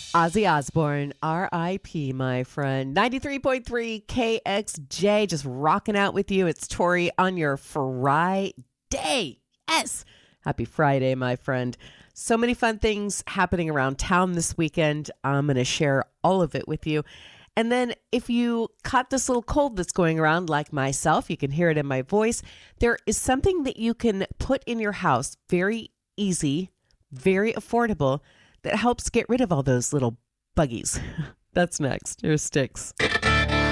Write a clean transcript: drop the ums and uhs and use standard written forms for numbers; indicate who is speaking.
Speaker 1: Ozzy Osbourne, R.I.P., my friend. 93.3 KXJ, just rocking out with you. It's Tori on your Friday. Yes. Happy Friday, my friend. So many fun things happening around town this weekend. I'm going to share all of it with you. And then if you caught this little cold that's going around like myself, you can hear it in my voice. There is something that you can put in your house, very easy, very affordable, that helps get rid of all those little buggies. That's next. Here's Sticks.